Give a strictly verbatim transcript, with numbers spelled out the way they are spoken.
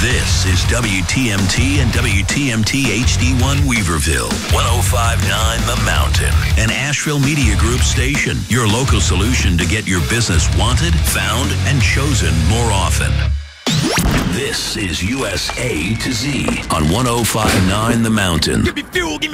This is W T M T and W T M T H D one Weaverville, one oh five point nine The Mountain, an Asheville Media Group station, your local solution to get your business wanted, found, and chosen more often. This is U S A to Z on one oh five point nine The Mountain. Give me fuel, give me